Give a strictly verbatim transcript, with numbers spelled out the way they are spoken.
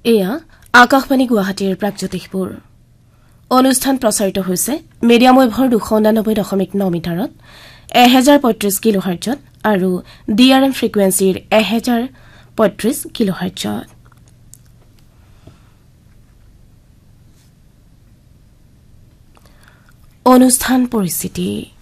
এয়া আকাশবাণী গুৱাহাটীৰ প্ৰাগজ্যোতিষপুৰ অনুষ্ঠান প্ৰচাৰিত হৈছে মিডিয়াম ৱেভৰ দুশ ঊনানব্বৈ দশমিক ন মিটাৰত এক হাজাৰ পঁয়ত্ৰিশ কিলোহাৰ্টজত আৰু ডি আৰ এম ফ্ৰিকুৱেন্সিৰ এক হাজাৰ পঁয়ত্ৰিশ কিলোহাৰ্টজত অনুষ্ঠান পৰিস্থিতি